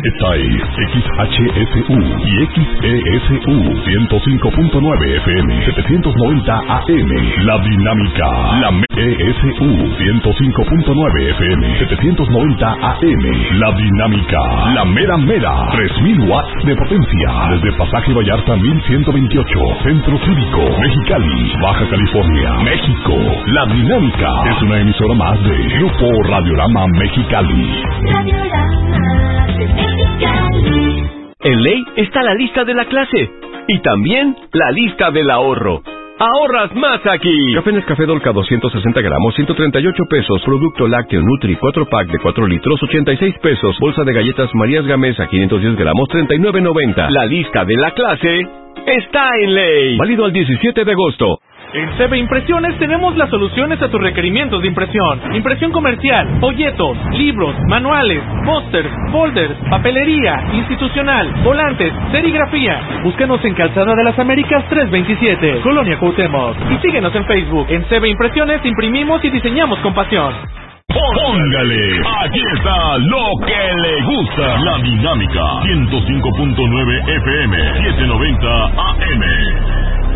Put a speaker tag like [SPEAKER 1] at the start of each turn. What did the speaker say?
[SPEAKER 1] Esta es XHSU y XESU 105.9 FM 790 AM. La Dinámica. La ESU 105.9 FM 790 AM. La Dinámica. La Mera Mera. 3000 watts de potencia. Desde Pasaje Vallarta 1128. Centro Cívico. Mexicali, Baja California, México. La Dinámica es una emisora más de Grupo Radiorama Mexicali.
[SPEAKER 2] Radiorama de Mexicali.
[SPEAKER 3] En ley está la lista de la clase y también la lista del ahorro. ¡Ahorras más aquí! Café Nescafé Dolca 260 gramos, 138 pesos. Producto lácteo Nutri 4-pack de 4 litros, 86 pesos. Bolsa de galletas Marías Gamesa 510 gramos, 39.90. La lista de la clase está en ley. Válido al 17 de agosto.
[SPEAKER 4] En CB Impresiones tenemos las soluciones a tus requerimientos de impresión. Impresión comercial, folletos, libros, manuales, pósters, folders, papelería, institucional, volantes, serigrafía. Búscanos en Calzada de las Américas 327, Colonia Cuauhtémoc. Y síguenos en Facebook. En CB Impresiones imprimimos y diseñamos con pasión.
[SPEAKER 1] Póngale, aquí está lo que le gusta. La Dinámica 105.9 FM 790 AM.